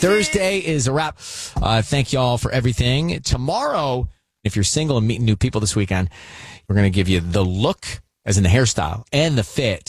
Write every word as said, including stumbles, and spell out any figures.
Thursday is a wrap. Uh, thank you all for everything. Tomorrow, if you're single and meeting new people this weekend, we're going to give you the look, as in the hairstyle, and the fit